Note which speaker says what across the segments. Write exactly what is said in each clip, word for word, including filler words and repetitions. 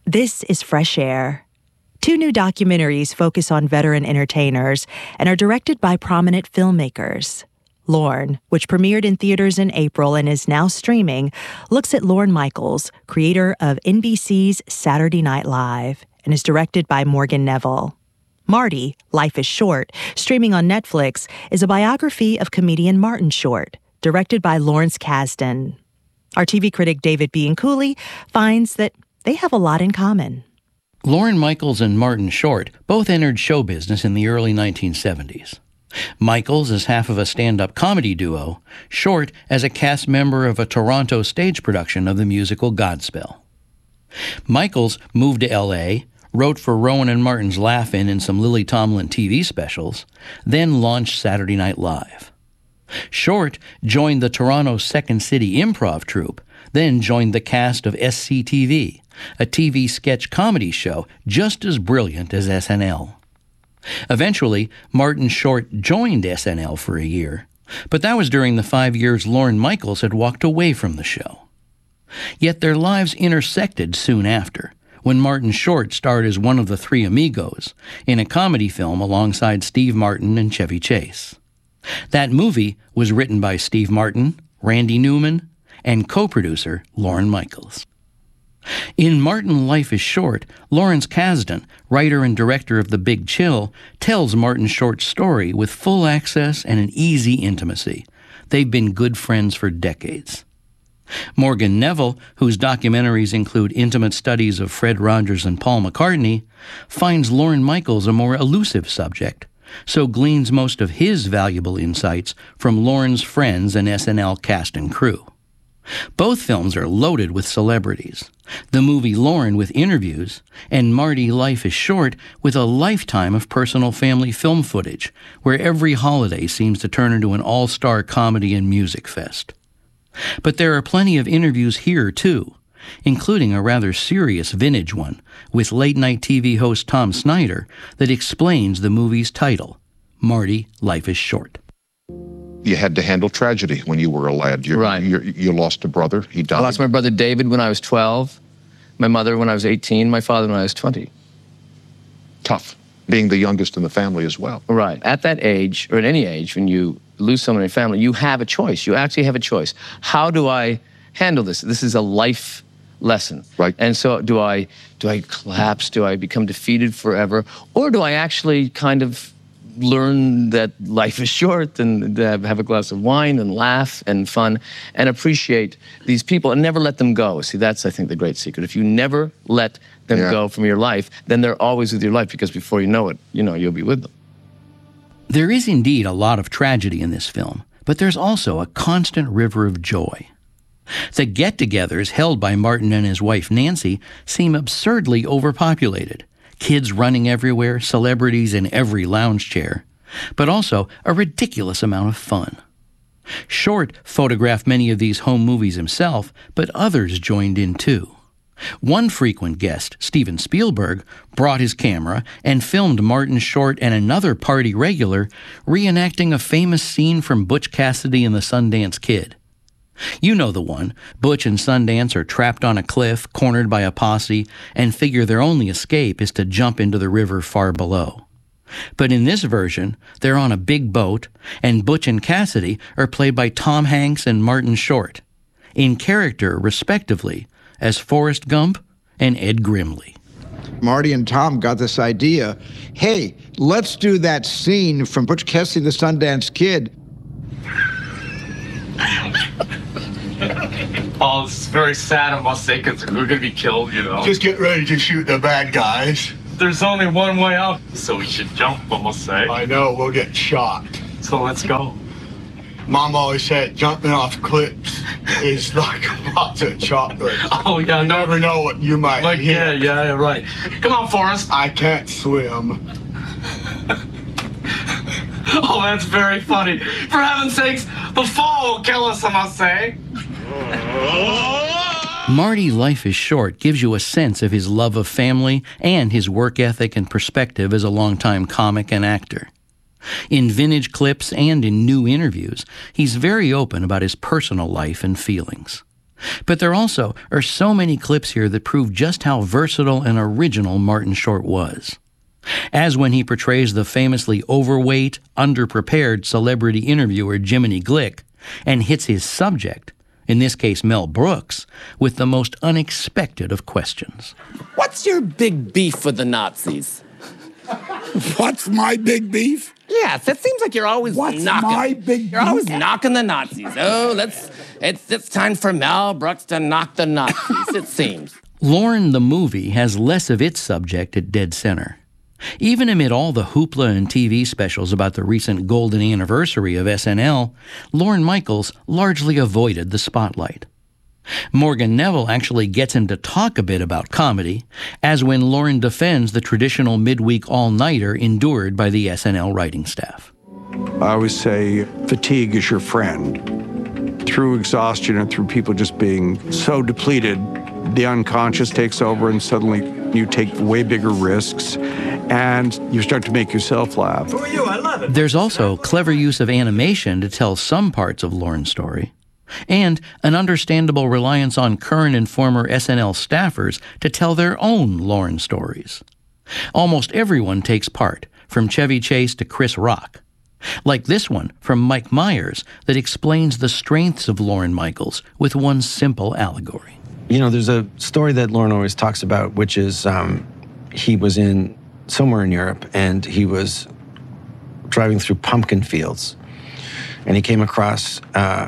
Speaker 1: This is Fresh Air. Two new documentaries focus on veteran entertainers and are directed by prominent filmmakers. Lorne, which premiered in theaters in April and is now streaming, looks at Lorne Michaels, creator of N B C's Saturday Night Live, and is directed by Morgan Neville. Marty, Life is Short, streaming on Netflix, is a biography of comedian Martin Short, directed by Lawrence Kasdan. Our T V critic David Bianculli finds that they have a lot in common.
Speaker 2: Lorne Michaels and Martin Short both entered show business in the early nineteen seventies. Michaels as half of a stand-up comedy duo, Short as a cast member of a Toronto stage production of the musical Godspell. Michaels moved to L A, wrote for Rowan and Martin's Laugh-In and some Lily Tomlin T V specials, then launched Saturday Night Live. Short joined the Toronto Second City Improv Troupe, then joined the cast of S C T V, a T V sketch comedy show just as brilliant as S N L. Eventually, Martin Short joined S N L for a year, but that was during the five years Lorne Michaels had walked away from the show. Yet their lives intersected soon after, when Martin Short starred as one of the three amigos in a comedy film alongside Steve Martin and Chevy Chase. That movie was written by Steve Martin, Randy Newman, and co-producer Lorne Michaels. In Martin Life is Short, Lawrence Kasdan, writer and director of The Big Chill, tells Martin Short's story with full access and an easy intimacy. They've been good friends for decades. Morgan Neville, whose documentaries include intimate studies of Fred Rogers and Paul McCartney, finds Lorne Michaels a more elusive subject, so gleans most of his valuable insights from Lorne's friends and S N L cast and crew. Both films are loaded with celebrities. The movie Lorne with interviews, and Marty Life is Short with a lifetime of personal family film footage, where every holiday seems to turn into an all-star comedy and music fest. But there are plenty of interviews here, too, including a rather serious vintage one with late-night T V host Tom Snyder that explains the movie's title, Marty Life is Short.
Speaker 3: You had to handle tragedy when you were a lad. You,
Speaker 4: right.
Speaker 3: You, you lost a brother. He died.
Speaker 4: I lost my brother David when I was twelve, my mother when I was eighteen, my father when I was twenty.
Speaker 3: Tough, being the youngest in the family as well.
Speaker 4: Right. At that age, or at any age, when you lose someone in your family, you have a choice. You actually have a choice. How do I handle this? This is a life lesson.
Speaker 3: Right.
Speaker 4: And so do I, do I collapse? Do I become defeated forever? Or do I actually kind of learn that life is short and have a glass of wine and laugh and fun and appreciate these people and never let them go? See, that's, I think, the great secret. If you never let them
Speaker 3: yeah.
Speaker 4: go from your life, then they're always with your life, because before you know it, you know, you'll be with them.
Speaker 2: There is indeed a lot of tragedy in this film, but there's also a constant river of joy. The get-togethers held by Martin and his wife Nancy seem absurdly overpopulated. Kids running everywhere, celebrities in every lounge chair, but also a ridiculous amount of fun. Short photographed many of these home movies himself, but others joined in too. One frequent guest, Steven Spielberg, brought his camera and filmed Martin Short and another party regular reenacting a famous scene from Butch Cassidy and the Sundance Kid. You know the one. Butch and Sundance are trapped on a cliff, cornered by a posse, and figure their only escape is to jump into the river far below. But in this version, they're on a big boat, and Butch and Cassidy are played by Tom Hanks and Martin Short, in character, respectively, as Forrest Gump and Ed Grimley.
Speaker 5: Marty and Tom got this idea, hey, let's do that scene from Butch Cassidy, the Sundance Kid.
Speaker 6: Oh, it's very sad, I must say, because we're going to be killed, you know.
Speaker 7: Just get ready to shoot the bad guys.
Speaker 6: There's only one way out, so we should jump, I must say.
Speaker 7: I know, we'll get shot.
Speaker 6: So let's go.
Speaker 7: Mom always said jumping off cliffs is like a box of chocolate.
Speaker 6: Oh, yeah,
Speaker 7: you
Speaker 6: no.
Speaker 7: never know what you might
Speaker 6: like,
Speaker 7: hit.
Speaker 6: Yeah, yeah, right. Come on, Forrest.
Speaker 7: I can't swim.
Speaker 6: Oh, that's very funny. For heaven's sakes, the fall will kill us, I must say.
Speaker 2: Marty Life is Short gives you a sense of his love of family and his work ethic and perspective as a longtime comic and actor. In vintage clips and in new interviews, he's very open about his personal life and feelings. But there also are so many clips here that prove just how versatile and original Martin Short was. As when he portrays the famously overweight, underprepared celebrity interviewer Jiminy Glick and hits his subject, in this case Mel Brooks, with the most unexpected of questions.
Speaker 8: What's your big beef with the Nazis?
Speaker 9: What's my big beef?
Speaker 8: Yes, it seems like you're always
Speaker 9: What's
Speaker 8: knocking.
Speaker 9: my big
Speaker 8: You're
Speaker 9: beef?
Speaker 8: always knocking the Nazis. Oh, let's. It's it's time for Mel Brooks to knock the Nazis. It seems.
Speaker 2: Lorne the movie has less of its subject at dead center. Even amid all the hoopla and T V specials about the recent golden anniversary of S N L, Lorne Michaels largely avoided the spotlight. Morgan Neville actually gets him to talk a bit about comedy, as when Lorne defends the traditional midweek all-nighter endured by the S N L writing staff.
Speaker 10: I always say fatigue is your friend. Through exhaustion and through people just being so depleted, the unconscious takes over and suddenly you take way bigger risks and you start to make yourself laugh.
Speaker 9: Who are you? I love it.
Speaker 2: There's also clever use of animation to tell some parts of Lorne's story, and an understandable reliance on current and former S N L staffers to tell their own Lorne stories. Almost everyone takes part, from Chevy Chase to Chris Rock. Like this one from Mike Myers that explains the strengths of Lorne Michaels with one simple allegory.
Speaker 11: You know, there's a story that Lorne always talks about, which is um, he was in somewhere in Europe and he was driving through pumpkin fields and he came across uh,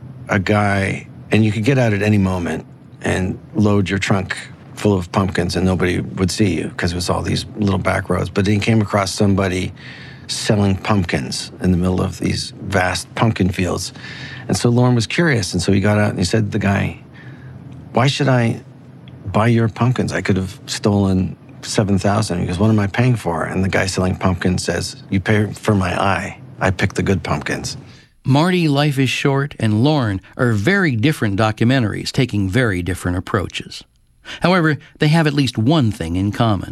Speaker 11: a guy, and you could get out at any moment and load your trunk full of pumpkins and nobody would see you because it was all these little back roads. But then he came across somebody selling pumpkins in the middle of these vast pumpkin fields. And so Lorne was curious, and so he got out and he said to the guy, "Why should I buy your pumpkins? I could have stolen seven thousand. He goes, "What am I paying for?" And the guy selling pumpkins says, "You pay for my eye. I pick the good pumpkins."
Speaker 2: Marty, Life is Short, and Lorne are very different documentaries taking very different approaches. However, they have at least one thing in common.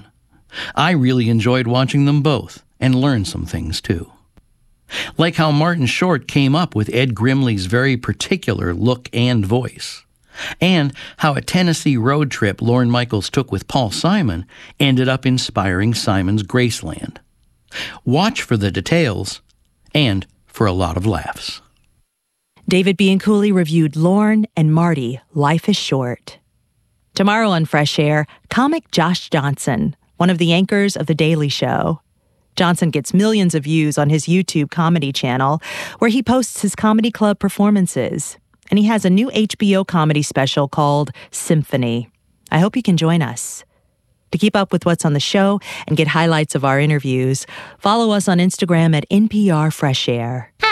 Speaker 2: I really enjoyed watching them both and learned some things too. Like how Martin Short came up with Ed Grimley's very particular look and voice, and how a Tennessee road trip Lorne Michaels took with Paul Simon ended up inspiring Simon's Graceland. Watch for the details and for a lot of laughs.
Speaker 1: David Bianculli reviewed Lorne and Marty, Life is Short. Tomorrow on Fresh Air, comic Josh Johnson, one of the anchors of The Daily Show. Johnson gets millions of views on his YouTube comedy channel, where he posts his comedy club performances. And he has a new H B O comedy special called Symphony. I hope you can join us. To keep up with what's on the show and get highlights of our interviews, follow us on Instagram at N P R Fresh Air.